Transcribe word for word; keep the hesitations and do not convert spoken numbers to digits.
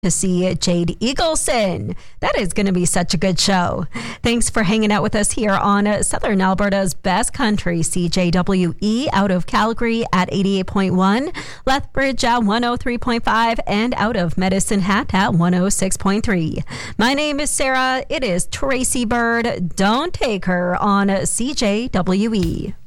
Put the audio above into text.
to see Jade Eagleson. That is going to be such a good show. Thanks for hanging out with us here on Southern Alberta's Best Country, C J W E out of Calgary at eighty-eight point one, Lethbridge at one oh three point five, and out of Medicine Hat at one oh six point three. My name is Sarah. It is Tracy Bird. Don't take her on C J W E.